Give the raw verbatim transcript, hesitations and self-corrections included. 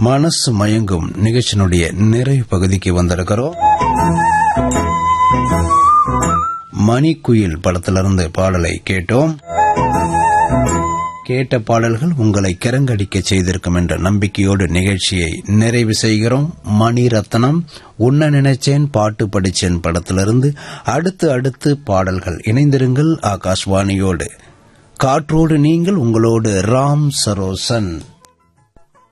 மனசு மயங்கும் நிகழ்ச்சியினுடைய நிறைவு பகுதிக்கு வந்திருக்கிறோம். மணிக்குயில் படத்திலிருந்து பாடலை கேட்டோம். கேட்ட பாடல்கள் உங்களை கிறங்கடிக்க செய்திருக்கும் என்ற நம்பிக்கையோடு நிகழ்ச்சியை நிறைவு செய்கிறோம். மணிரத்னம் உன்ன நினைச்சேன் பாட்டு படிச்சேன் படத்திலிருந்து அடுத்து அடுத்து பாடல்கள். இணைந்திருங்கள் ஆகாஷ்வாணியோடு. காற்றோடு நீங்கள், உங்களோடு ராம் சரோசன்.